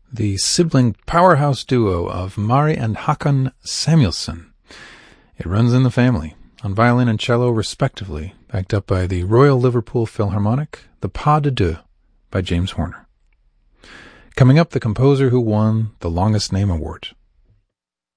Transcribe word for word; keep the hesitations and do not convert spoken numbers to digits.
the sibling powerhouse duo of Mari and Håkan Samuelsson. It runs in the family, on violin and cello respectively, backed up by the Royal Liverpool Philharmonic, the Pas de Deux by James Horner. Coming up, the composer who won the Longest Name Award.